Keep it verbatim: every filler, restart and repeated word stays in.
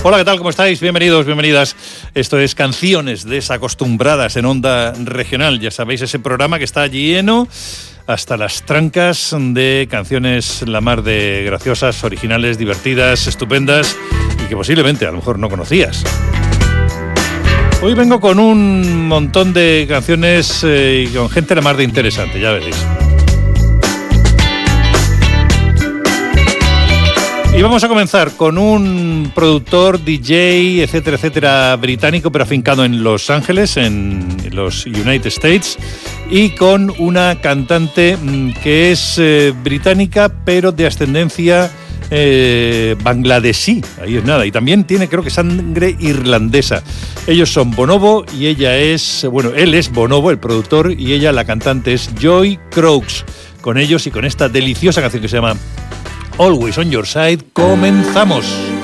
Hola, ¿qué tal? ¿Cómo estáis? Bienvenidos, bienvenidas. Esto es Canciones Desacostumbradas en Onda Regional. Ya sabéis, ese programa que está lleno hasta las trancas de canciones la mar de graciosas, originales, divertidas, estupendas y que posiblemente a lo mejor no conocías. Hoy vengo con un montón de canciones eh, y con gente la mar de interesante, ya veréis. Y vamos a comenzar con un productor, D J, etcétera, etcétera, británico, pero afincado en Los Ángeles, en los United States, y con una cantante que es eh, británica, pero de ascendencia eh, bangladesí, ahí es nada, y también tiene, creo que, sangre irlandesa. Ellos son Bonobo y ella es, bueno, él es Bonobo, el productor, y ella, la cantante, es Joy Crookes. Con ellos y con esta deliciosa canción que se llama Always on Your Side, comenzamos.